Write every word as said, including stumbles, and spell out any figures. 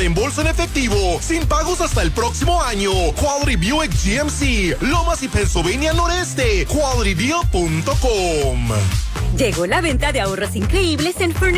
reembolso en efectivo, sin pagos hasta el próximo año. Quality Buick G M C, Lomas y Pennsylvania Noreste, quality buick punto com. Llegó la venta de ahorros increíbles en Furniture